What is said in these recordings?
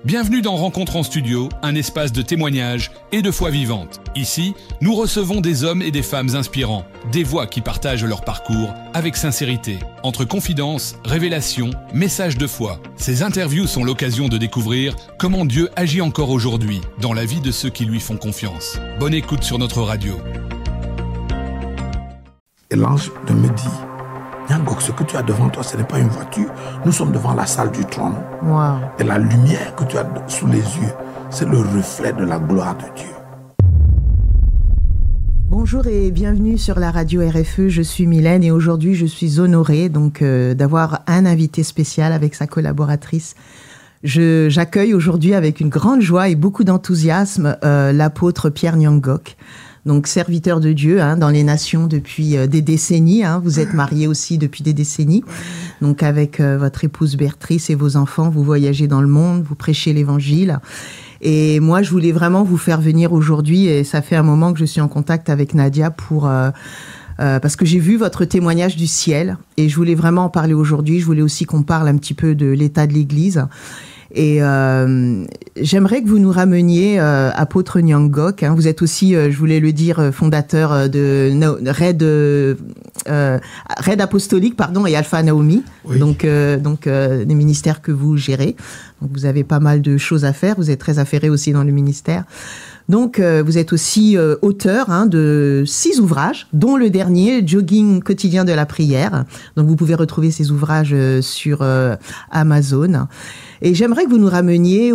Bienvenue dans Rencontre en studio, un espace de témoignages et de foi vivante. Ici, nous recevons des hommes et des femmes inspirants, des voix qui partagent leur parcours avec sincérité. Entre confidences, révélations, messages de foi, ces interviews sont l'occasion de découvrir comment Dieu agit encore aujourd'hui dans la vie de ceux qui lui font confiance. Bonne écoute sur notre radio. Et l'ange me dit, Nyangok, ce que tu as devant toi, ce n'est pas une voiture. Nous sommes devant la salle du trône. Wow. Et la lumière que tu as sous les yeux, c'est le reflet de la gloire de Dieu. Bonjour et bienvenue sur la radio RFE. Je suis Mylène et aujourd'hui, je suis honorée d'avoir un invité spécial avec sa collaboratrice. J'accueille aujourd'hui avec une grande joie et beaucoup d'enthousiasme l'apôtre Pierre Nyangok. Donc, serviteur de Dieu dans les nations depuis des décennies. Vous êtes marié aussi depuis des décennies. Donc, avec votre épouse Béatrice et vos enfants, vous voyagez dans le monde, vous prêchez l'évangile. Et moi, je voulais vraiment vous faire venir aujourd'hui. Et ça fait un moment que je suis en contact avec Nadia parce que j'ai vu votre témoignage du ciel. Et je voulais vraiment en parler aujourd'hui. Je voulais aussi qu'on parle un petit peu de l'état de l'Église. Et j'aimerais que vous nous rameniez apôtre Nyangok. Vous êtes aussi, je voulais le dire, fondateur de Raid Apostolique, et Alpha Naomi. Oui. Donc des ministères que vous gérez. Donc vous avez pas mal de choses à faire. Vous êtes très affairé aussi dans le ministère. Donc, vous êtes aussi auteur de 6 ouvrages, dont le dernier, Jogging quotidien de la prière. Donc, vous pouvez retrouver ces ouvrages sur Amazon. Et j'aimerais que vous nous rameniez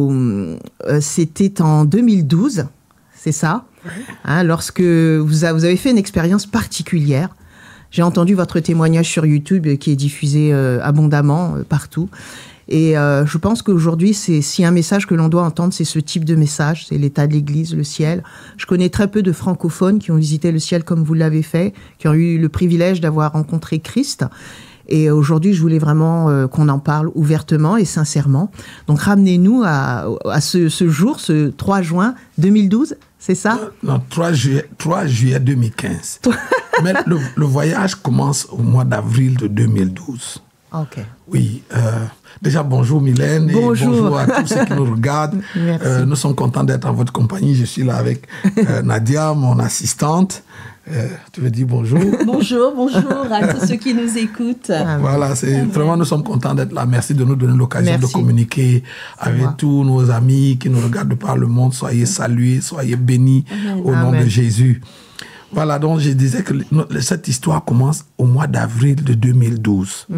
c'était en 2012, c'est ça, oui. Lorsque vous avez fait une expérience particulière. J'ai entendu votre témoignage sur YouTube qui est diffusé abondamment partout. Et je pense qu'aujourd'hui, si un message que l'on doit entendre, c'est ce type de message, c'est l'état de l'Église, le ciel. Je connais très peu de francophones qui ont visité le ciel comme vous l'avez fait, qui ont eu le privilège d'avoir rencontré Christ. Et aujourd'hui, je voulais vraiment qu'on en parle ouvertement et sincèrement. Donc, ramenez-nous à ce jour, ce 3 juin 2012, c'est ça ? Non, 3 juillet 2015. Mais le voyage commence au mois d'avril de 2012. Ok. Oui. Déjà, bonjour Mylène et bonjour à tous ceux qui nous regardent. Nous sommes contents d'être en votre compagnie. Je suis là avec Nadia, mon assistante. Tu veux dire bonjour? Bonjour à tous ceux qui nous écoutent. Voilà, vraiment, nous sommes contents d'être là. Merci de nous donner l'occasion de communiquer avec tous nos amis qui nous regardent de par le monde. Soyez salués, soyez bénis au nom de Jésus. Voilà, donc je disais que cette histoire commence au mois d'avril de 2012.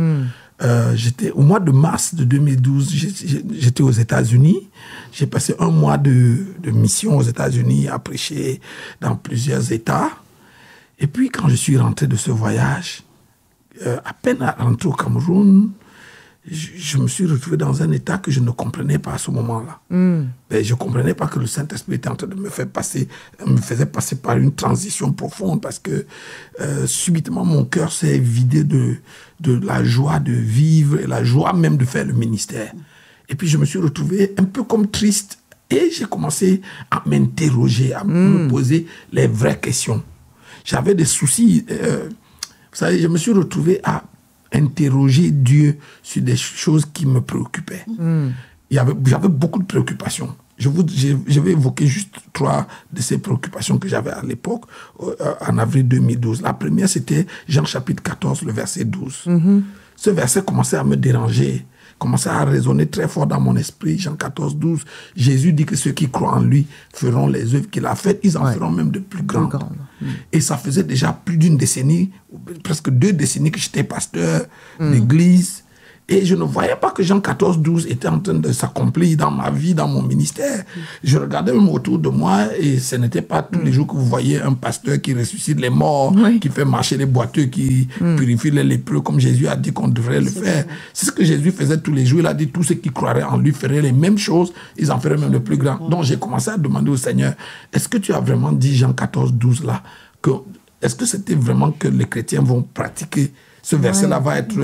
Au mois de mars de 2012, j'étais aux États-Unis. J'ai passé un mois de mission aux États-Unis à prêcher dans plusieurs États. Et puis, quand je suis rentré de ce voyage, à peine rentré au Cameroun, je me suis retrouvé dans un état que je ne comprenais pas à ce moment-là. Mais je ne comprenais pas que le Saint-Esprit était en train de me faisait passer par une transition profonde parce que subitement, mon cœur s'est vidé de la joie de vivre et la joie même de faire le ministère. Et puis, je me suis retrouvé un peu comme triste et j'ai commencé à m'interroger, à me poser les vraies questions. J'avais des soucis. Vous savez, je me suis retrouvé à interroger Dieu sur des choses qui me préoccupaient. J'avais beaucoup de préoccupations. Je vais évoquer juste 3 de ces préoccupations que j'avais à l'époque, en avril 2012. La première, c'était Jean chapitre 14, le verset 12. Ce verset commençait à me déranger, commençait à résonner très fort dans mon esprit. Jean 14, 12. Jésus dit que ceux qui croient en lui feront les œuvres qu'il a faites. Ils en feront même de plus grandes. Et ça faisait déjà plus d'une décennie, presque 2 décennies que j'étais pasteur d'église. Et je ne voyais pas que Jean 14, 12 était en train de s'accomplir dans ma vie, dans mon ministère. Je regardais même autour de moi et ce n'était pas tous les jours que vous voyez un pasteur qui ressuscite les morts, qui fait marcher les boiteux, qui purifie les lépreux, comme Jésus a dit qu'on devrait le faire. C'est ce que Jésus faisait tous les jours. Il a dit tous ceux qui croiraient en lui feraient les mêmes choses, ils en feraient même de plus grands. Donc j'ai commencé à demander au Seigneur, est-ce que tu as vraiment dit Jean 14, 12 là, est-ce que c'était vraiment que les chrétiens vont pratiquer ce verset-là va être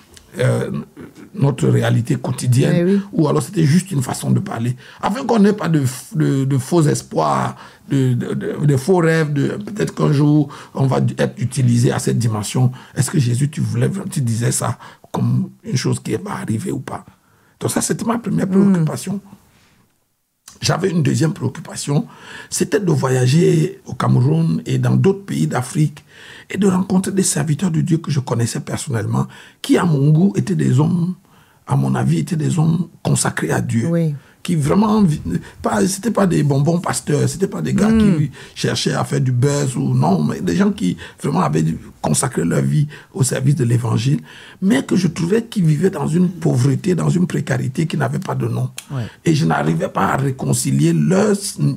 notre réalité quotidienne, ou alors c'était juste une façon de parler, afin qu'on n'ait pas de faux espoirs, de faux rêves, peut-être qu'un jour on va être utilisé à cette dimension. Est-ce que Jésus, tu disais ça comme une chose qui va arriver ou pas? Donc ça, c'était ma première préoccupation. J'avais une deuxième préoccupation, c'était de voyager au Cameroun et dans d'autres pays d'Afrique et de rencontrer des serviteurs de Dieu que je connaissais personnellement, qui à mon goût étaient des hommes, à mon avis, étaient des hommes consacrés à Dieu. Oui. Qui vraiment, c'était pas des bonbons pasteurs, c'était pas des gars qui cherchaient à faire du buzz ou non, mais des gens qui vraiment avaient consacré leur vie au service de l'évangile, mais que je trouvais qu'ils vivaient dans une pauvreté, dans une précarité qui n'avait pas de nom. Ouais. Et je n'arrivais pas à réconcilier leur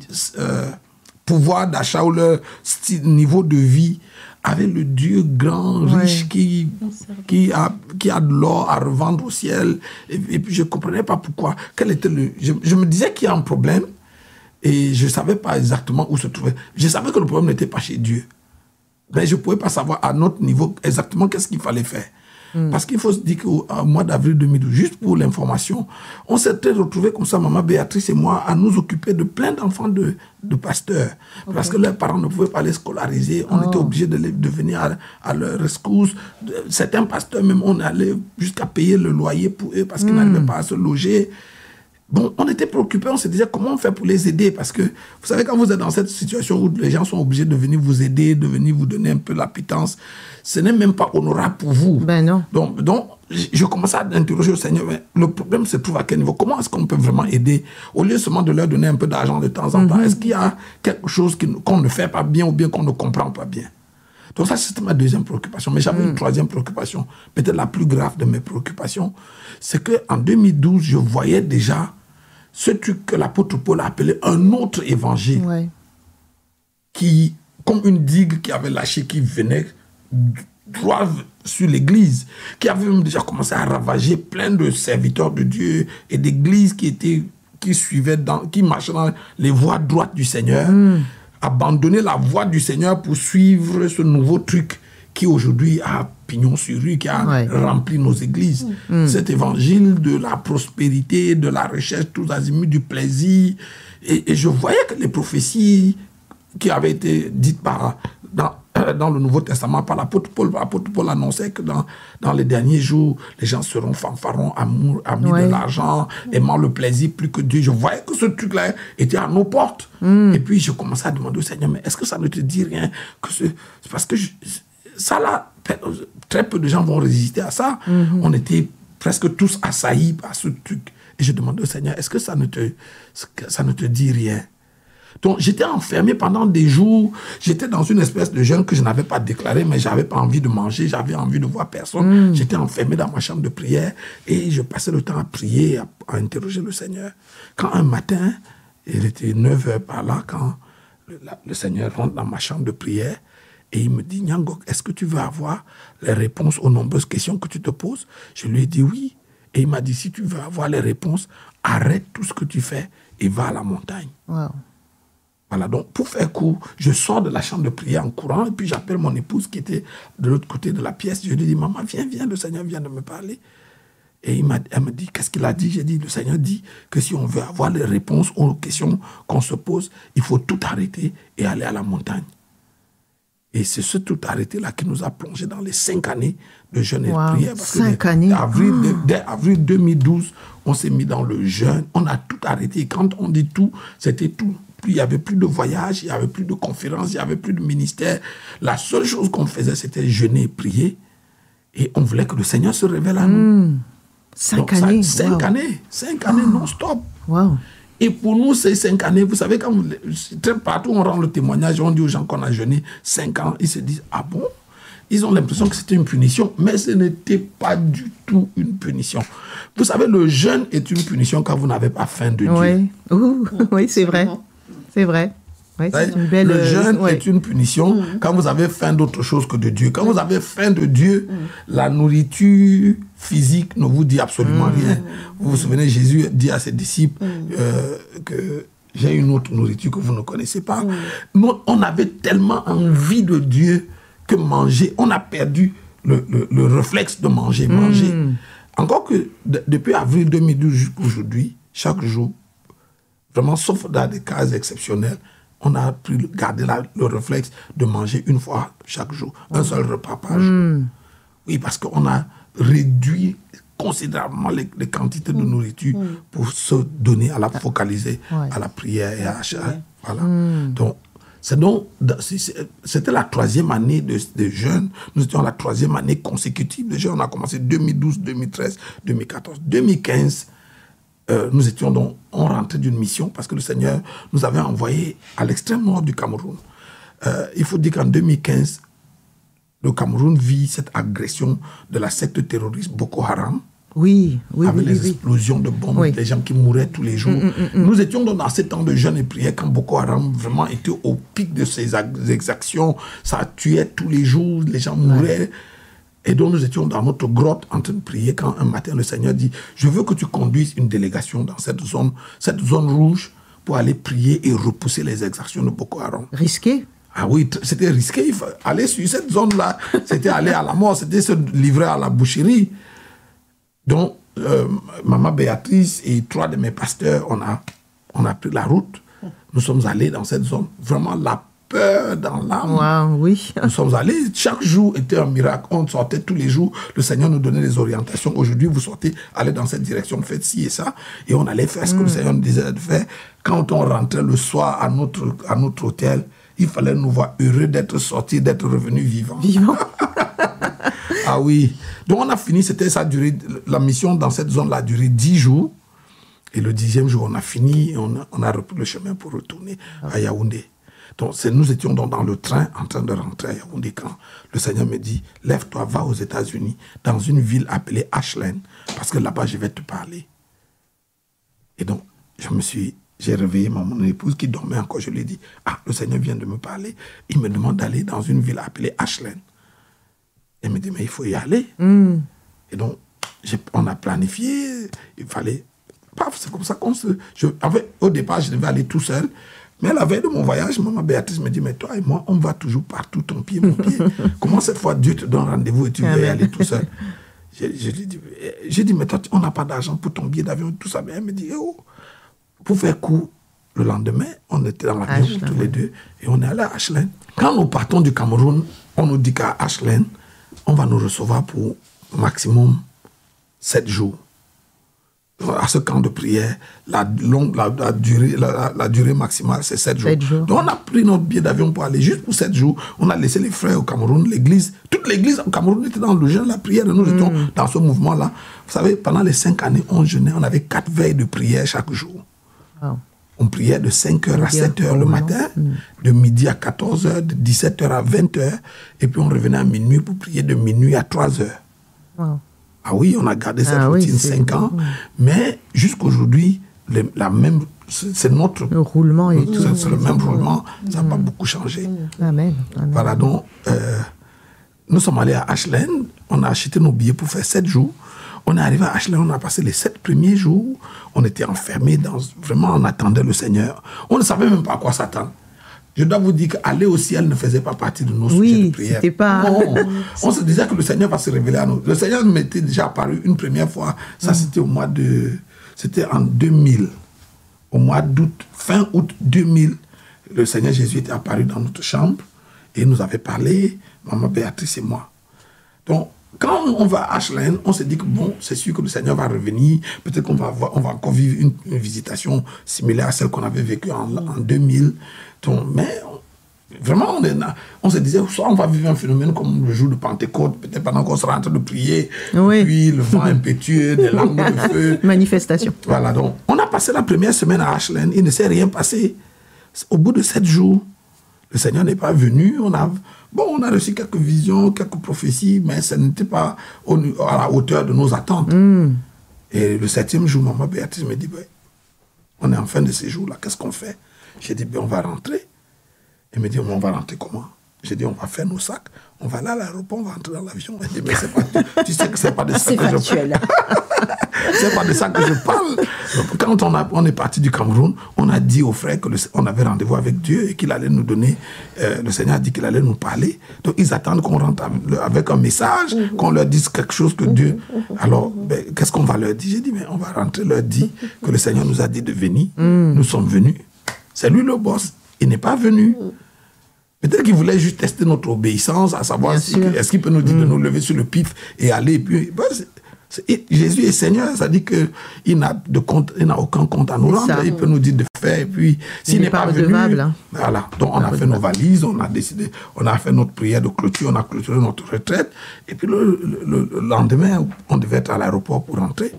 pouvoir d'achat ou leur niveau de vie avec le Dieu grand, riche, qui a de l'or à revendre au ciel. Et puis je ne comprenais pas pourquoi. Quel était je me disais qu'il y a un problème et je ne savais pas exactement où se trouvait. Je savais que le problème n'était pas chez Dieu. Mais je ne pouvais pas savoir à notre niveau exactement qu'est-ce qu'il fallait faire. Parce qu'il faut se dire qu'au mois d'avril 2012, juste pour l'information, on s'était retrouvés comme ça, maman Béatrice et moi, à nous occuper de plein d'enfants de pasteurs. Okay. Parce que leurs parents ne pouvaient pas les scolariser. On était obligés de venir à leur rescousse. Certains pasteurs, même, on allait jusqu'à payer le loyer pour eux parce qu'ils n'arrivaient pas à se loger. Bon, on était préoccupés, on se disait comment on fait pour les aider, parce que vous savez, quand vous êtes dans cette situation où les gens sont obligés de venir vous aider, de venir vous donner un peu la pitance, ce n'est même pas honorable pour vous. Ben non. Donc je commençais à interroger le Seigneur, mais le problème se trouve à quel niveau? Comment est-ce qu'on peut vraiment aider? Au lieu seulement de leur donner un peu d'argent de temps en temps, est-ce qu'il y a quelque chose qu'on ne fait pas bien ou bien qu'on ne comprend pas bien? Donc ça, c'était ma deuxième préoccupation. Mais j'avais une troisième préoccupation, peut-être la plus grave de mes préoccupations, c'est qu'en 2012, je voyais déjà ce truc que l'apôtre Paul a appelé un autre évangile, qui, comme une digue qui avait lâché, qui venait droit sur l'église, qui avait même déjà commencé à ravager plein de serviteurs de Dieu et d'églises qui marchaient dans les voies droites du Seigneur, abandonner la voie du Seigneur pour suivre ce nouveau truc qui aujourd'hui a pignon sur rue, qui a rempli nos églises. Cet évangile de la prospérité, de la recherche, tous azimuts, du plaisir. Et je voyais que les prophéties qui avaient été dites dans le Nouveau Testament par l'apôtre Paul annonçait que dans les derniers jours, les gens seront fanfarons, amis de l'argent, aimant le plaisir plus que Dieu. Je voyais que ce truc-là était à nos portes. Et puis je commençais à demander au Seigneur, mais est-ce que ça ne te dit rien? Parce que ça là, très peu de gens vont résister à ça. On était presque tous assaillis par ce truc. Et je demandais au Seigneur, est-ce que ça ne te dit rien? Donc j'étais enfermé pendant des jours. J'étais dans une espèce de jeûne que je n'avais pas déclaré, mais je n'avais pas envie de manger, j'avais envie de voir personne. J'étais enfermé dans ma chambre de prière et je passais le temps à prier, à interroger le Seigneur. Quand un matin, il était 9h par là, quand le Seigneur rentre dans ma chambre de prière, et il me dit, Nyangok, est-ce que tu veux avoir les réponses aux nombreuses questions que tu te poses? Je lui ai dit oui. Et il m'a dit, si tu veux avoir les réponses, arrête tout ce que tu fais et va à la montagne. Wow. Voilà, donc pour faire court, je sors de la chambre de prière en courant et puis j'appelle mon épouse qui était de l'autre côté de la pièce. Je lui dis, maman, viens, le Seigneur vient de me parler. Et elle me dit, qu'est-ce qu'il a dit? J'ai dit, le Seigneur dit que si on veut avoir les réponses aux questions qu'on se pose, il faut tout arrêter et aller à la montagne. Et c'est ce tout arrêté-là qui nous a plongé dans les 5 années de jeûne et de prière. Parce 5 années. Dès avril 2012, on s'est mis dans le jeûne. On a tout arrêté. Et quand on dit tout, c'était tout. Il n'y avait plus de voyage, il n'y avait plus de conférences, il n'y avait plus de ministère. La seule chose qu'on faisait, c'était jeûner et prier. Et on voulait que le Seigneur se révèle à nous. 5 années. 5 années. 5 années non-stop. Wow. Et pour nous, ces 5 années, vous savez, partout on rend le témoignage, on dit aux gens qu'on a jeûné 5 ans, ils se disent, ah bon? Ils ont l'impression que c'était une punition, mais ce n'était pas du tout une punition. Vous savez, le jeûne est une punition quand vous n'avez pas faim de Dieu. Oui, c'est vrai. C'est vrai. Oui, c'est une belle... Le jeûne est une punition quand vous avez faim d'autre chose que de Dieu. Quand vous avez faim de Dieu, la nourriture physique ne vous dit absolument rien. Vous vous souvenez, Jésus dit à ses disciples que j'ai une autre nourriture que vous ne connaissez pas. Nous, on avait tellement envie de Dieu que manger, on a perdu le réflexe de manger. Encore que depuis avril 2012 jusqu'à aujourd'hui, chaque jour, vraiment, sauf dans des cas exceptionnels, on a pu garder le réflexe de manger une fois chaque jour, un seul repas par jour. Oui, parce qu'on a réduit considérablement les quantités de nourriture pour se donner à la focaliser à la prière et à voilà. Donc, c'était la 3e année de jeûne. Nous étions à la 3e année consécutive de jeûne. On a commencé 2012, 2013, 2014, 2015. On rentrait d'une mission parce que le Seigneur nous avait envoyé à l'extrême nord du Cameroun. Il faut dire qu'en 2015, le Cameroun vit cette agression de la secte terroriste Boko Haram. Avec les explosions de bombes, les gens qui mouraient tous les jours. Nous étions dans ces temps de jeûne et prière quand Boko Haram vraiment était au pic de ses exactions. Ça tuait tous les jours, les gens mouraient. Et donc nous étions dans notre grotte en train de prier quand un matin le Seigneur dit « Je veux que tu conduises une délégation dans cette zone rouge pour aller prier et repousser les exactions de Boko Haram. » Risqué? Ah oui, c'était risqué. Il fallait aller sur cette zone-là, c'était aller à la mort, c'était se livrer à la boucherie. Donc, Maman Béatrice et 3 de mes pasteurs, on a pris la route. Nous sommes allés dans cette zone. Vraiment la peur dans l'âme. Wow, oui. Nous sommes allés. Chaque jour était un miracle. On sortait tous les jours. Le Seigneur nous donnait des orientations. Aujourd'hui, vous sortez, allez dans cette direction, faites ci et ça. Et on allait faire ce que le Seigneur nous disait de faire. Quand on rentrait le soir à notre hôtel, il fallait nous voir heureux d'être sortis, d'être revenus vivants. Ah oui. Donc on a fini, la mission dans cette zone-là a duré 10 jours. Et le 10e jour, on a fini, on a repris le chemin pour retourner à Yaoundé. Donc nous étions dans le train en train de rentrer à Yaoundé quand le Seigneur me dit, lève-toi, va aux États-Unis, dans une ville appelée Ashland, parce que là-bas, je vais te parler. Et donc, j'ai réveillé mon épouse qui dormait encore. Je lui ai dit, le Seigneur vient de me parler. Il me demande d'aller dans une ville appelée Ashland. Elle me dit, mais il faut y aller. Et donc, on a planifié. Il fallait... c'est comme ça qu'on se... au départ, je devais aller tout seul. Mais la veille de mon voyage, Maman Béatrice me dit, mais toi et moi, on va toujours partout, ton pied, mon pied. Comment cette fois Dieu te donne rendez-vous et tu veux y aller tout seul? J'ai dit, mais toi, on n'a pas d'argent pour ton billet d'avion, tout ça. Mais elle me dit, pour faire court, le lendemain, on était dans l'avion tous les deux et on est allé à Ashland. Quand nous partons du Cameroun, on nous dit qu'à Ashland, on va nous recevoir pour maximum 7 jours. À ce camp de prière, la durée maximale, c'est 7 jours. Donc on a pris notre billet d'avion pour aller juste pour 7 jours. On a laissé les frères au Cameroun, l'église, toute l'église au Cameroun était dans le jeûne, la prière. Nous étions dans ce mouvement-là. Vous savez, pendant les 5 années, on jeûnait, on avait 4 veilles de prière chaque jour. Wow. On priait de 5h à 7h le matin, de midi à 14h, de 17h à 20h, et puis on revenait à minuit pour prier de minuit à 3h. Wow. Ah oui, on a gardé cette routine 5 ans, mais jusqu'aujourd'hui, c'est notre... Le roulement et tout. C'est le même roulement, ça n'a pas beaucoup changé. Amen. Voilà, donc, nous sommes allés à Ashland, on a acheté nos billets pour faire 7 jours. On est arrivé à Ashland, on a passé les 7 premiers jours, on était enfermés, vraiment on attendait le Seigneur. On ne savait même pas à quoi s'attendre. Je dois vous dire qu'aller au ciel ne faisait pas partie de nos sujets de prière. C'était pas... Non, on se disait que le Seigneur va se révéler à nous. Le Seigneur m'était déjà apparu une première fois, ça c'était en 2000, au mois d'août, fin août 2000, le Seigneur Jésus était apparu dans notre chambre et nous avait parlé, Maman Béatrice et moi. Donc, quand on va à Ashland, on se dit que bon, c'est sûr que le Seigneur va revenir. Peut-être qu'on va encore vivre une visitation similaire à celle qu'on avait vécue en 2000. Donc, mais vraiment, on se disait, soit on va vivre un phénomène comme le jour de Pentecôte, peut-être pendant qu'on sera en train de prier, puis le vent impétueux, des langues de feu. Manifestation. Voilà, donc on a passé la première semaine à Ashland, il ne s'est rien passé. Au bout de 7 jours, le Seigneur n'est pas venu, on a reçu quelques visions, quelques prophéties, mais ça n'était pas à la hauteur de nos attentes. Et le 7e jour, Maman Béatrice me dit, on est en fin de séjour là, qu'est-ce qu'on fait? J'ai dit, on va rentrer. Elle me dit, on va rentrer comment? J'ai dit, on va faire nos sacs, on va aller à l'aéroport, on va rentrer dans l'avion. Elle dit, mais tu sais que c'est pas de ça que je parle. C'est pas de ça que je parle. Donc, quand on est parti du Cameroun, on a dit aux frères qu'on avait rendez-vous avec Dieu et qu'il allait nous donner, le Seigneur a dit qu'il allait nous parler. Donc ils attendent qu'on rentre avec un message, qu'on leur dise quelque chose que Dieu... Alors, qu'est-ce qu'on va leur dire? J'ai dit, mais on va rentrer, leur dire que le Seigneur nous a dit de venir. Nous sommes venus. C'est lui le boss. Il n'est pas venu. Peut-être qu'il voulait juste tester notre obéissance, à savoir est-ce qu'il peut nous dire de nous lever sur le pif et aller. Et puis, Jésus est Seigneur, ça dit qu'il n'a aucun compte à nous rendre. Il peut nous dire de faire, et puis s'il n'est pas venu, voilà. Donc on a fait nos valises, on a décidé, on a fait notre prière de clôture, on a clôturé notre retraite, et puis le lendemain, on devait être à l'aéroport pour rentrer.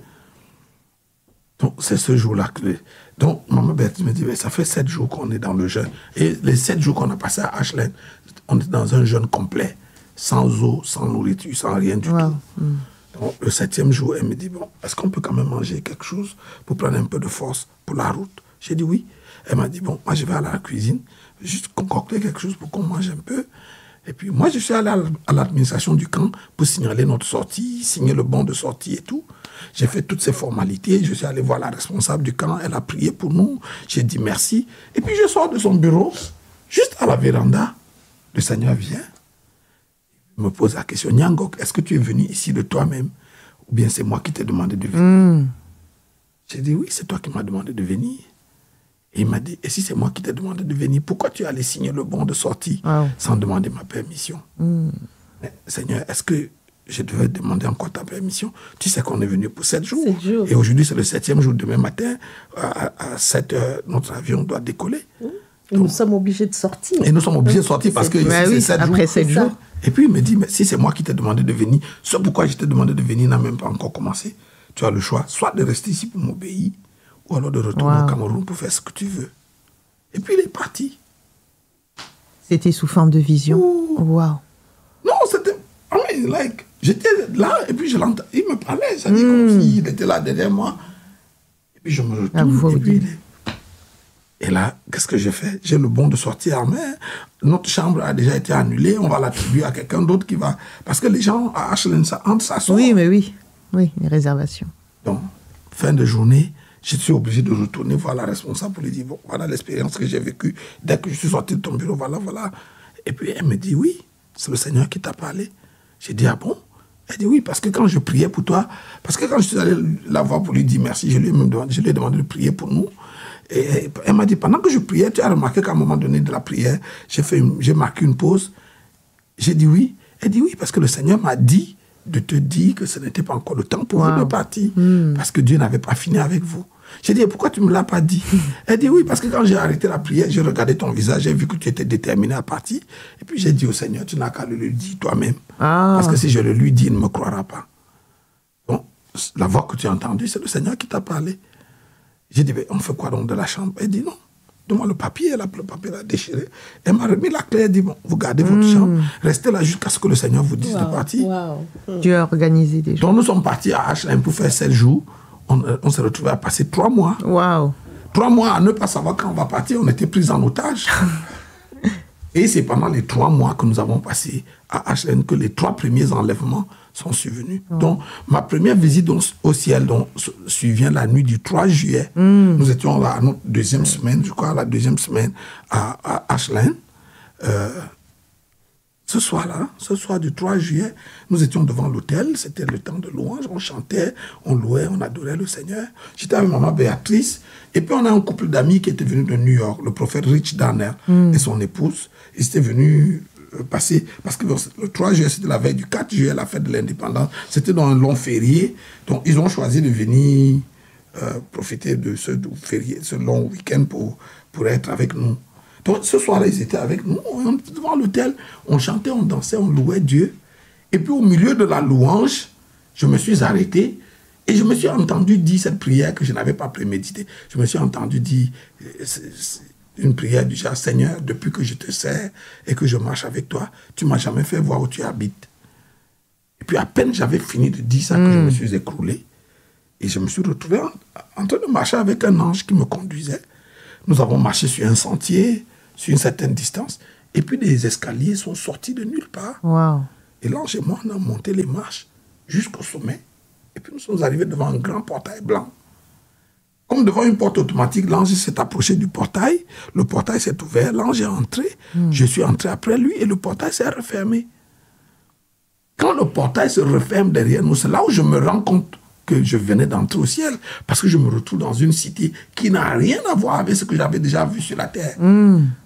Donc c'est ce jour-là que... Donc Maman Berthe me dit, mais ça fait 7 jours qu'on est dans le jeûne. Et les 7 jours qu'on a passés à Ashland, on est dans un jeûne complet, sans eau, sans nourriture, sans rien du tout. Donc, le 7e jour, elle me dit, bon, est-ce qu'on peut quand même manger quelque chose pour prendre un peu de force pour la route? J'ai dit oui. Elle m'a dit, bon, moi je vais aller à la cuisine, juste concocter quelque chose pour qu'on mange un peu. Et puis moi je suis allé à l'administration du camp pour signaler notre sortie, signer le bon de sortie et tout. J'ai fait toutes ces formalités, je suis allé voir la responsable du camp, elle a prié pour nous, j'ai dit merci. Et puis je sors de son bureau, juste à la véranda, le Seigneur vient. Me pose la question, Nyangok, est-ce que tu es venu ici de toi-même ou bien c'est moi qui t'ai demandé de venir? J'ai dit, oui, c'est toi qui m'as demandé de venir. Et il m'a dit, et si c'est moi qui t'ai demandé de venir, pourquoi tu es allé signer le bon de sortie sans demander ma permission? Mais, Seigneur, est-ce que je devais demander encore ta permission? Tu sais qu'on est venu pour 7 jours. 7 jours. Et aujourd'hui, c'est le 7e jour. Demain matin, à 7 heures, notre avion doit décoller. Et nous sommes obligés de sortir. Et nous sommes obligés de sortir parce que ici, c'est 7 jours. Après 7 jours. Et puis il me dit, mais si c'est moi qui t'ai demandé de venir, ce pourquoi je t'ai demandé de venir n'a même pas encore commencé. Tu as le choix, soit de rester ici pour m'obéir, ou alors de retourner au Cameroun pour faire ce que tu veux. Et puis il est parti. C'était sous forme de vision. Wow. Non, c'était... j'étais là, et puis je l'entends. Il me parlait, ça dit comme s'il était là derrière moi. Et puis je me retourne, et puis il est... Et là, qu'est-ce que j'ai fait? J'ai le bon de sortie en main. Notre chambre a déjà été annulée. On va l'attribuer à quelqu'un d'autre qui va... Parce que les gens à Ashland, ça entre, ça sort. Oui, mais oui. Oui, les réservations. Donc, fin de journée, je suis obligé de retourner voir la responsable pour lui dire, bon, voilà l'expérience que j'ai vécue. Dès que je suis sorti de ton bureau, voilà. Et puis, elle me dit, oui, c'est le Seigneur qui t'a parlé. J'ai dit, ah bon? Elle dit, oui, parce que quand je priais pour toi, parce que quand je suis allé la voir pour lui dire merci, je lui ai demandé de prier pour nous. Et elle m'a dit, pendant que je priais, tu as remarqué qu'à un moment donné de la prière, j'ai marqué une pause. J'ai dit oui. Elle dit oui, parce que le Seigneur m'a dit de te dire que ce n'était pas encore le temps pour vous de partir. Parce que Dieu n'avait pas fini avec vous. J'ai dit, et pourquoi tu ne me l'as pas dit? Elle dit oui, parce que quand j'ai arrêté la prière, j'ai regardé ton visage, j'ai vu que tu étais déterminé à partir. Et puis j'ai dit au Seigneur, tu n'as qu'à le lui dire toi-même. Parce que si je le lui dis, il ne me croira pas. Bon, la voix que tu as entendue, c'est le Seigneur qui t'a parlé. J'ai dit, on fait quoi donc de la chambre? Elle dit non. Donne-moi le papier. Le papier l'a déchiré. Elle m'a remis la clé. Elle dit, bon, vous gardez votre chambre. Restez là jusqu'à ce que le Seigneur vous dise de partir. Dieu a organisé des choses. Donc nous sommes partis à Ashland pour faire 7 jours. On s'est retrouvés à passer 3 mois. 3 mois à ne pas savoir quand on va partir. On était pris en otage. Et c'est pendant les 3 mois que nous avons passé à Ashland que les 3 premiers enlèvements sont survenus. Donc, ma première visite au ciel survient la nuit du 3 juillet. Nous étions là à notre 2e semaine, je crois, la 2e semaine à Ashland. Ce soir du 3 juillet, nous étions devant l'hôtel. C'était le temps de louange. On chantait, on louait, on adorait le Seigneur. J'étais avec maman Béatrice. Et puis, on a un couple d'amis qui était venu de New York, le prophète Rich Danner et son épouse. Ils étaient venus passer, parce que le 3 juillet, c'était la veille du 4 juillet, la fête de l'indépendance. C'était dans un long férié. Donc, ils ont choisi de venir profiter de ce férié, ce long week-end pour être avec nous. Donc, ce soir-là, ils étaient avec nous. On était devant l'hôtel, on chantait, on dansait, on louait Dieu. Et puis, au milieu de la louange, je me suis arrêté et je me suis entendu dire cette prière que je n'avais pas préméditée. Je me suis entendu dire une prière du genre, Seigneur, depuis que je te sers et que je marche avec toi, tu ne m'as jamais fait voir où tu habites. Et puis, à peine j'avais fini de dire ça que je me suis écroulé. Et je me suis retrouvé en train de marcher avec un ange qui me conduisait. Nous avons marché sur un sentier, sur une certaine distance, et puis des escaliers sont sortis de nulle part. Et l'ange et moi, on a monté les marches jusqu'au sommet, et puis nous sommes arrivés devant un grand portail blanc. Comme devant une porte automatique, l'ange s'est approché du portail, le portail s'est ouvert, l'ange est entré, je suis entré après lui, et le portail s'est refermé. Quand le portail se referme derrière nous, c'est là où je me rends compte que je venais d'entrer au ciel, parce que je me retrouve dans une cité qui n'a rien à voir avec ce que j'avais déjà vu sur la terre.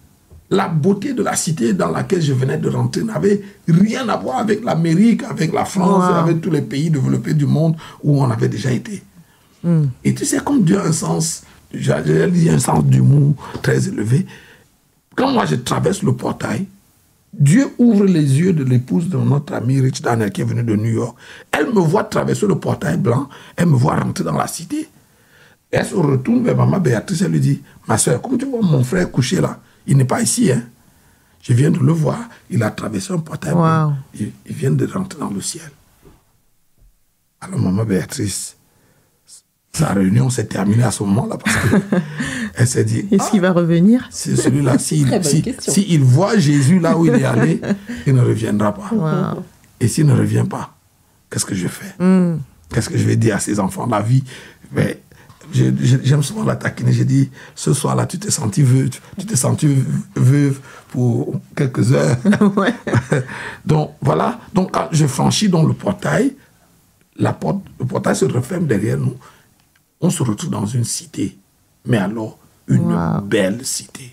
La beauté de la cité dans laquelle je venais de rentrer n'avait rien à voir avec l'Amérique, avec la France, avec tous les pays développés du monde où on avait déjà été. Et tu sais, comme Dieu a un sens, j'ai dit un sens d'humour très élevé. Quand moi je traverse le portail, Dieu ouvre les yeux de l'épouse de notre ami Rich Daniel qui est venu de New York. Elle me voit traverser le portail blanc, elle me voit rentrer dans la cité. Elle se retourne vers maman Béatrice, elle lui dit, ma soeur, comme tu vois mon frère couché là, il n'est pas ici, hein. Je viens de le voir, il a traversé un portail blanc, il vient de rentrer dans le ciel. Alors maman Béatrice, sa réunion s'est terminée à ce moment-là parce qu'elle s'est dit, est-ce qu'il va revenir? C'est celui-là, s'il voit Jésus là où il est allé, il ne reviendra pas. Et s'il ne revient pas, qu'est-ce que je fais? Qu'est-ce que je vais dire à ses enfants? La vie, mais j'aime souvent la taquiner. J'ai dit, ce soir-là, tu t'es senti veuve pour quelques heures. Donc, voilà. Donc, quand je franchis dans le portail, le portail se referme derrière nous. On se retrouve dans une cité. Mais alors, une belle cité.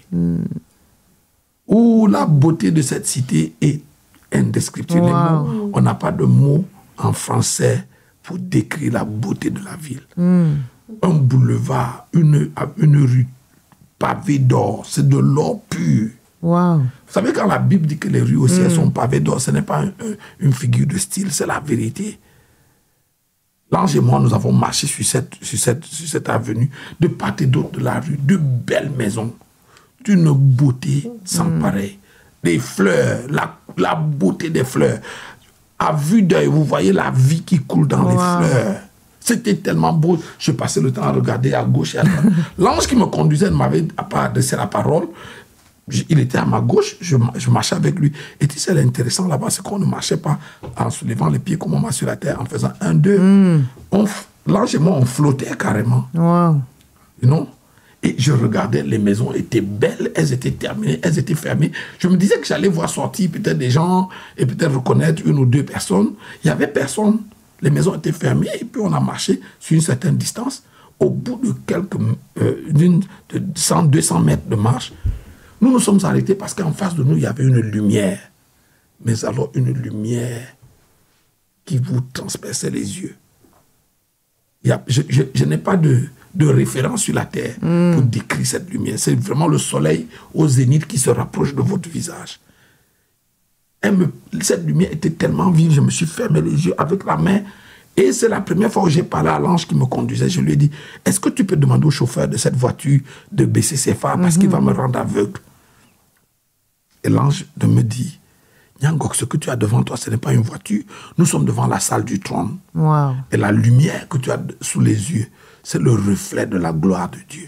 Où la beauté de cette cité est indescriptible. On n'a pas de mots en français pour décrire la beauté de la ville. Un boulevard, une rue pavée d'or, c'est de l'or pur. Vous savez, quand la Bible dit que les rues aussi elles sont pavées d'or, ce n'est pas une figure de style, c'est la vérité. L'ange et moi, nous avons marché sur cette avenue, de part et d'autre de la rue, de belles maisons, d'une beauté sans pareil. Des fleurs, la beauté des fleurs. À vue d'œil, vous voyez la vie qui coule dans les fleurs. C'était tellement beau. Je passais le temps à regarder à gauche et à droite. L'ange qui me conduisait ne m'avait pas adressé la parole. Il était à ma gauche, je marchais avec lui. Et tu sais, l'intéressant là-bas, c'est qu'on ne marchait pas en soulevant les pieds comme on marche sur la terre, en faisant 1, 2. L'ange et moi, on flottait carrément. You know? Et je regardais, les maisons étaient belles, elles étaient terminées, elles étaient fermées. Je me disais que j'allais voir sortir peut-être des gens et peut-être reconnaître 1 ou 2 personnes. Il n'y avait personne. Les maisons étaient fermées et puis on a marché sur une certaine distance. Au bout de 100, 200 mètres de marche, nous nous sommes arrêtés parce qu'en face de nous, il y avait une lumière. Mais alors une lumière qui vous transperçait les yeux. Je n'ai pas de référence sur la terre pour décrire cette lumière. C'est vraiment le soleil au zénith qui se rapproche de votre visage. Cette lumière était tellement vive, je me suis fermé les yeux avec la main. Et c'est la première fois où j'ai parlé à l'ange qui me conduisait. Je lui ai dit, est-ce que tu peux demander au chauffeur de cette voiture de baisser ses phares parce qu'il va me rendre aveugle? Et l'ange me dit, Nyangok, ce que tu as devant toi, ce n'est pas une voiture. Nous sommes devant la salle du trône. Et la lumière que tu as sous les yeux, c'est le reflet de la gloire de Dieu.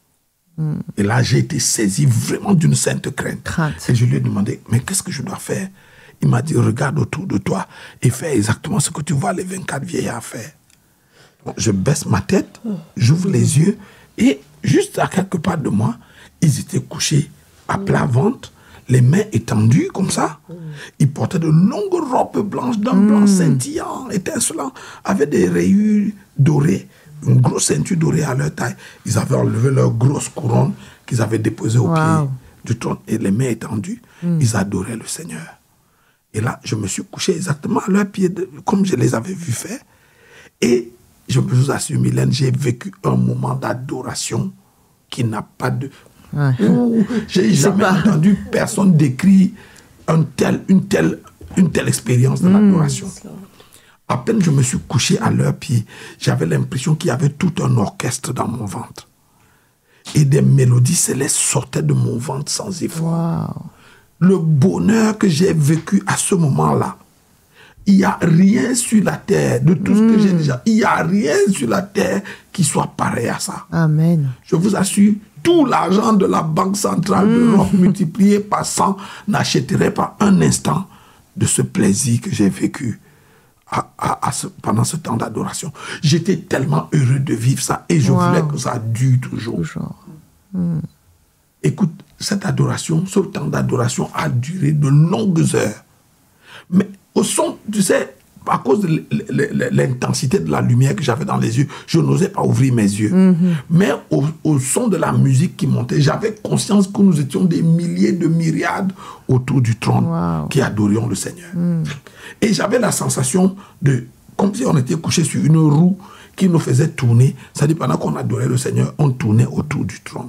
Et là, j'ai été saisi vraiment d'une sainte crainte. Et je lui ai demandé, mais qu'est-ce que je dois faire? Il m'a dit, regarde autour de toi et fais exactement ce que tu vois les 24 vieillards faire. Je baisse ma tête, j'ouvre les yeux et juste à quelques pas de moi, ils étaient couchés à plat ventre, les mains étendues comme ça. Ils portaient de longues robes blanches d'un blanc scintillant, étincelant, avec des rayures dorées, une grosse ceinture dorée à leur taille. Ils avaient enlevé leur grosse couronne qu'ils avaient déposée au pied du trône et les mains étendues. Ils adoraient le Seigneur. Et là, je me suis couché exactement à leurs pieds, comme je les avais vus faire. Et je vous assure, Mylène, j'ai vécu un moment d'adoration qui n'a pas de... J'ai jamais entendu personne décrire une telle expérience de l'adoration. À peine je me suis couché à leurs pieds, j'avais l'impression qu'il y avait tout un orchestre dans mon ventre. Et des mélodies célestes sortaient de mon ventre sans effort. Le bonheur que j'ai vécu à ce moment-là, il n'y a rien sur la terre, de tout ce que j'ai déjà, il n'y a rien sur la terre qui soit pareil à ça. Amen. Je vous assure, tout l'argent de la Banque centrale d'Europe multiplié par 100 n'achèterait pas un instant de ce plaisir que j'ai vécu pendant ce temps d'adoration. J'étais tellement heureux de vivre ça et je voulais que ça dure toujours. Écoute, cette adoration, ce temps d'adoration a duré de longues heures. Mais au son, tu sais, à cause de l'intensité de la lumière que j'avais dans les yeux, je n'osais pas ouvrir mes yeux. Mais au son de la musique qui montait, j'avais conscience que nous étions des milliers de myriades autour du trône qui adorions le Seigneur. Et j'avais la sensation de, comme si on était couché sur une roue qui nous faisait tourner. C'est-à-dire, pendant qu'on adorait le Seigneur, on tournait autour du trône.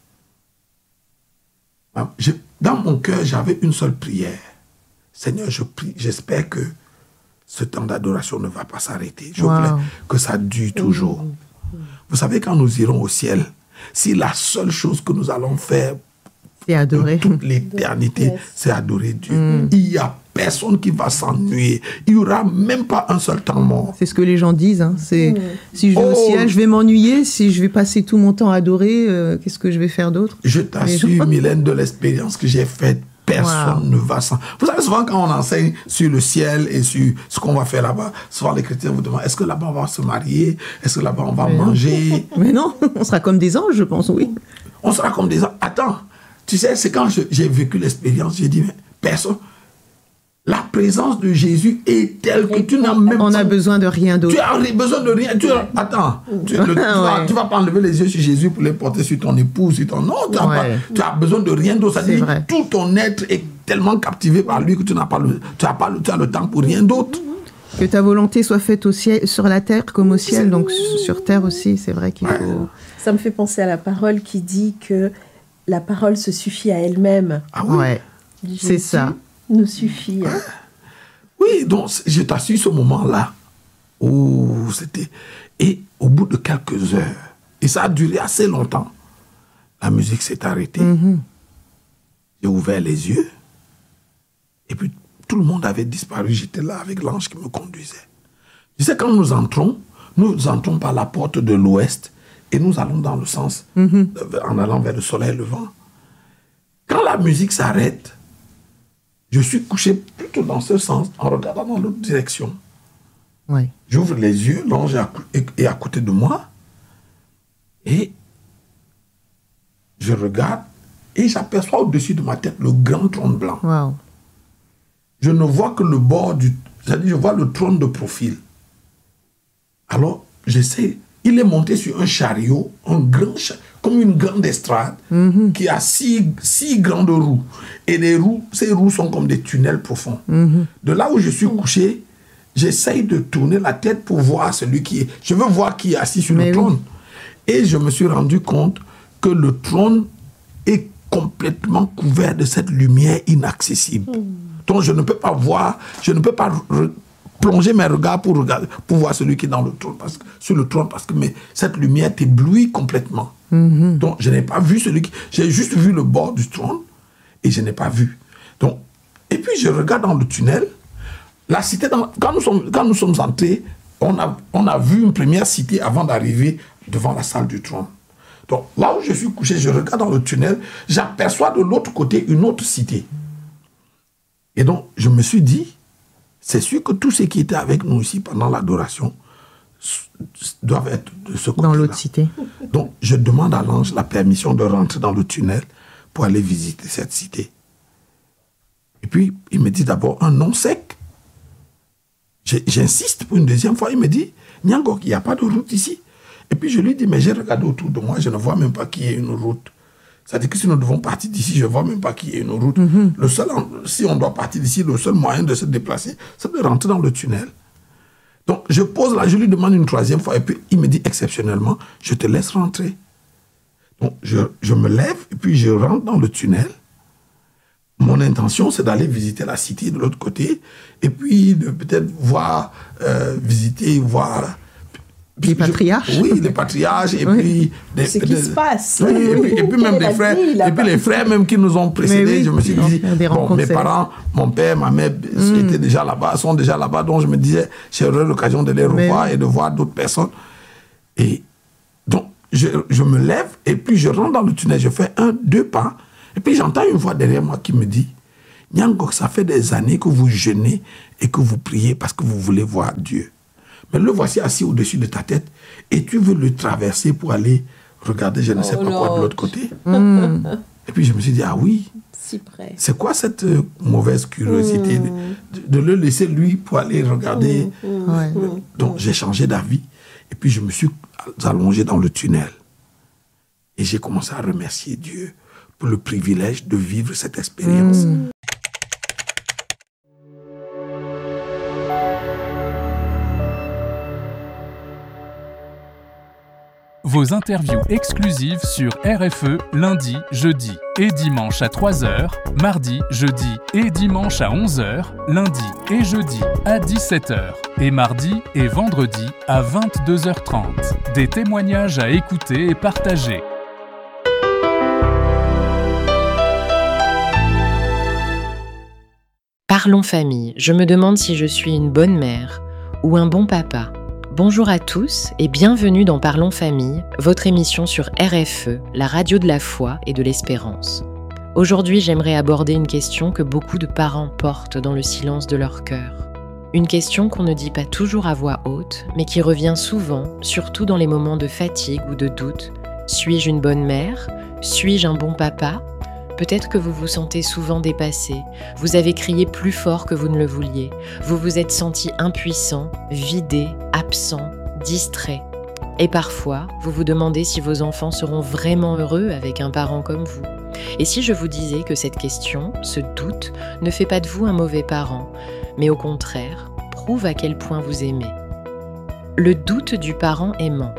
Dans mon cœur, j'avais une seule prière. Seigneur, je prie, j'espère que ce temps d'adoration ne va pas s'arrêter. Je voulais que ça dure toujours. Vous savez, quand nous irons au ciel, si la seule chose que nous allons faire c'est adorer. Toute l'éternité, c'est adorer Dieu. Il n'y a personne qui va s'ennuyer. Il n'y aura même pas un seul temps mort. C'est ce que les gens disent. Hein. Si je vais au ciel, je vais m'ennuyer. Si je vais passer tout mon temps à adorer, qu'est-ce que je vais faire d'autre? Je t'assure, Mylène, de l'expérience que j'ai faite, personne ne va s'en... Vous savez, souvent quand on enseigne sur le ciel et sur ce qu'on va faire là-bas, souvent les chrétiens vous demandent, est-ce que là-bas on va se marier? Est-ce que là-bas on va manger? Mais non, on sera comme des anges, je pense, oui. On sera comme des anges. Attends. Tu sais, c'est quand j'ai vécu l'expérience, j'ai dit, mais personne, la présence de Jésus est telle que tu n'as même pas... On a besoin de rien d'autre. Tu as besoin de rien. Attends, tu vas pas enlever les yeux sur Jésus pour les porter sur ton épouse, sur ton... Non, tu as besoin de rien d'autre. C'est-à-dire, tout ton être est tellement captivé par lui que tu as le temps pour rien d'autre. Que ta volonté soit faite au ciel, sur la terre comme au ciel, donc sur terre aussi, c'est vrai qu'il faut... Ça me fait penser à la parole qui dit que la parole se suffit à elle-même. Ah oui, c'est ça. Nous suffit. Hein. Oui, donc je t'assure ce moment-là où c'était... Et au bout de quelques heures, et ça a duré assez longtemps, la musique s'est arrêtée. J'ai ouvert les yeux, et puis tout le monde avait disparu. J'étais là avec l'ange qui me conduisait. Tu sais, quand nous entrons par la porte de l'ouest, et nous allons dans le sens, en allant vers le soleil levant. Quand la musique s'arrête, je suis couché plutôt dans ce sens, en regardant dans l'autre direction. J'ouvre les yeux, l'ange est à côté de moi, et je regarde, et j'aperçois au-dessus de ma tête le grand trône blanc. Je ne vois que le bord c'est-à-dire je vois le trône de profil. Alors, j'essaie... Il est monté sur un chariot, comme une grande estrade, qui a six grandes roues. Et ces roues sont comme des tunnels profonds. De là où je suis couché, j'essaye de tourner la tête pour voir celui qui est... Je veux voir qui est assis sur le trône. Et je me suis rendu compte que le trône est complètement couvert de cette lumière inaccessible. Donc je ne peux pas voir, je ne peux pas... plonger mes regards pour voir celui qui est dans le trône, sur le trône, parce que cette lumière t'éblouit complètement. Donc, je n'ai pas vu celui qui... J'ai juste vu le bord du trône et je n'ai pas vu. Donc, et puis, je regarde dans le tunnel. La cité, quand nous sommes entrés, on a vu une première cité avant d'arriver devant la salle du trône. Donc, là où je suis couché, je regarde dans le tunnel, j'aperçois de l'autre côté une autre cité. Et donc, je me suis dit, c'est sûr que tous ceux qui étaient avec nous ici pendant l'adoration doivent être de ce côté-là. Dans l'autre cité. Donc, je demande à l'ange la permission de rentrer dans le tunnel pour aller visiter cette cité. Et puis, il me dit d'abord un nom sec. J'insiste pour une deuxième fois. Il me dit, Nyangok, il n'y a pas de route ici. Et puis, je lui dis, mais j'ai regardé autour de moi, je ne vois même pas qu'il y ait une route. C'est-à-dire que si nous devons partir d'ici, je ne vois même pas qu'il y ait une route. Si on doit partir d'ici, le seul moyen de se déplacer, c'est de rentrer dans le tunnel. Donc, je pose là, je lui demande une troisième fois, et puis il me dit exceptionnellement, je te laisse rentrer. Donc, je me lève, et puis je rentre dans le tunnel. Mon intention, c'est d'aller visiter la cité de l'autre côté, et puis de peut-être voir... Les patriarches. Oui, les patriarches, et puis... Ce qui se passe. Oui, et puis même des frères, et puis les frères même qui nous ont précédés, je me suis dit, bon, mes parents, mon père, ma mère étaient déjà là-bas, sont déjà là-bas, donc je me disais, j'aurai l'occasion de les revoir et de voir d'autres personnes. Et donc, je me lève, et puis je rentre dans le tunnel, je fais 2 pas, et puis j'entends une voix derrière moi qui me dit, Nyangok, ça fait des années que vous jeûnez et que vous priez parce que vous voulez voir Dieu. Mais le voici assis au-dessus de ta tête et tu veux le traverser pour aller regarder je ne sais pas quoi de l'autre côté. Et puis je me suis dit, ah oui, si près. C'est quoi cette mauvaise curiosité de le laisser lui pour aller regarder. Donc j'ai changé d'avis et puis je me suis allongé dans le tunnel. Et j'ai commencé à remercier Dieu pour le privilège de vivre cette expérience. Vos interviews exclusives sur RFE lundi, jeudi et dimanche à 3h, mardi, jeudi et dimanche à 11h, lundi et jeudi à 17h et mardi et vendredi à 22h30. Des témoignages à écouter et partager. Parlons famille. Je me demande si je suis une bonne mère ou un bon papa. Bonjour à tous et bienvenue dans Parlons famille, votre émission sur RFE, la radio de la foi et de l'espérance. Aujourd'hui, j'aimerais aborder une question que beaucoup de parents portent dans le silence de leur cœur. Une question qu'on ne dit pas toujours à voix haute, mais qui revient souvent, surtout dans les moments de fatigue ou de doute. Suis-je une bonne mère ? Suis-je un bon papa ? Peut-être que vous vous sentez souvent dépassé, vous avez crié plus fort que vous ne le vouliez, vous vous êtes senti impuissant, vidé, absent, distrait. Et parfois, vous vous demandez si vos enfants seront vraiment heureux avec un parent comme vous. Et si je vous disais que cette question, ce doute, ne fait pas de vous un mauvais parent, mais au contraire, prouve à quel point vous aimez. Le doute du parent aimant.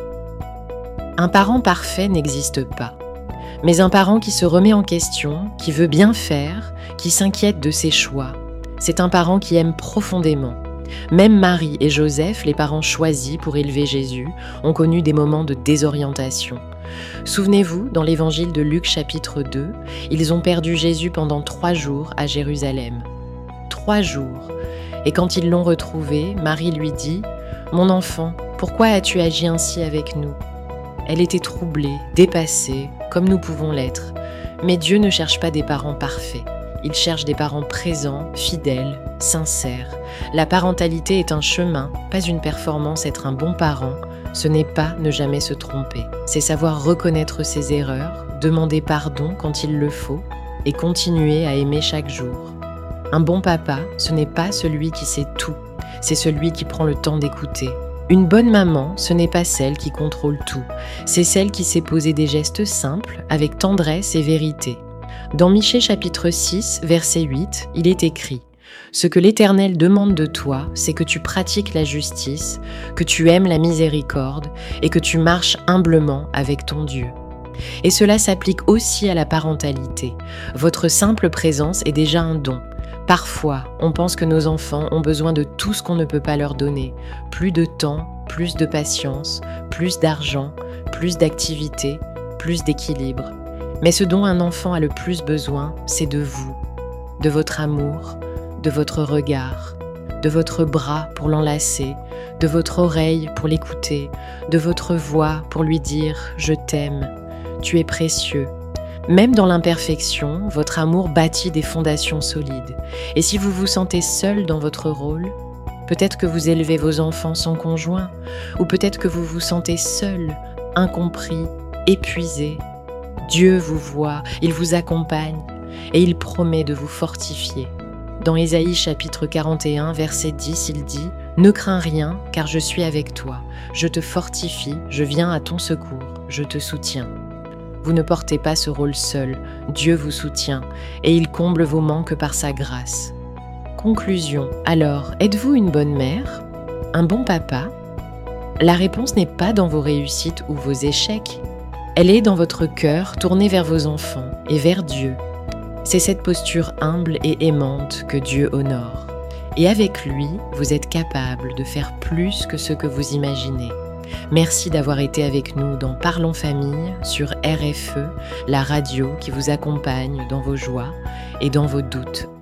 Un parent parfait n'existe pas. Mais un parent qui se remet en question, qui veut bien faire, qui s'inquiète de ses choix, c'est un parent qui aime profondément. Même Marie et Joseph, les parents choisis pour élever Jésus, ont connu des moments de désorientation. Souvenez-vous, dans l'évangile de Luc chapitre 2, ils ont perdu Jésus pendant 3 jours à Jérusalem. 3 jours. Et quand ils l'ont retrouvé, Marie lui dit « Mon enfant, pourquoi as-tu agi ainsi avec nous ?» Elle était troublée, dépassée, comme nous pouvons l'être. Mais Dieu ne cherche pas des parents parfaits. Il cherche des parents présents, fidèles, sincères. La parentalité est un chemin, pas une performance. Être un bon parent, ce n'est pas ne jamais se tromper. C'est savoir reconnaître ses erreurs, demander pardon quand il le faut et continuer à aimer chaque jour. Un bon papa, ce n'est pas celui qui sait tout, c'est celui qui prend le temps d'écouter. Une bonne maman, ce n'est pas celle qui contrôle tout, c'est celle qui sait poser des gestes simples, avec tendresse et vérité. Dans Michée chapitre 6, verset 8, il est écrit « Ce que l'Éternel demande de toi, c'est que tu pratiques la justice, que tu aimes la miséricorde et que tu marches humblement avec ton Dieu. » Et cela s'applique aussi à la parentalité. Votre simple présence est déjà un don. Parfois, on pense que nos enfants ont besoin de tout ce qu'on ne peut pas leur donner. Plus de temps, plus de patience, plus d'argent, plus d'activité, plus d'équilibre. Mais ce dont un enfant a le plus besoin, c'est de vous, de votre amour, de votre regard, de votre bras pour l'enlacer, de votre oreille pour l'écouter, de votre voix pour lui dire « Je t'aime, tu es précieux ». Même dans l'imperfection, votre amour bâtit des fondations solides. Et si vous vous sentez seul dans votre rôle, peut-être que vous élevez vos enfants sans conjoint, ou peut-être que vous vous sentez seul, incompris, épuisé. Dieu vous voit, il vous accompagne, et il promet de vous fortifier. Dans Ésaïe chapitre 41, verset 10, il dit « Ne crains rien, car je suis avec toi. Je te fortifie, je viens à ton secours, je te soutiens. » Vous ne portez pas ce rôle seul, Dieu vous soutient et il comble vos manques par sa grâce. Conclusion, alors, êtes-vous une bonne mère ? Un bon papa ? La réponse n'est pas dans vos réussites ou vos échecs. Elle est dans votre cœur tourné vers vos enfants et vers Dieu. C'est cette posture humble et aimante que Dieu honore. Et avec lui, vous êtes capable de faire plus que ce que vous imaginez. Merci d'avoir été avec nous dans Parlons Famille sur RFE, la radio qui vous accompagne dans vos joies et dans vos doutes.